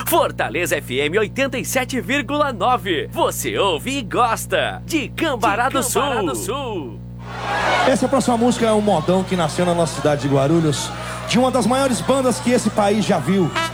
Fortaleza FM 87,9. Você ouve e gosta de Cambará do Sul. Essa próxima música é um modão que nasceu na nossa cidade de Guarulhos, de uma das maiores bandas que esse país já viu.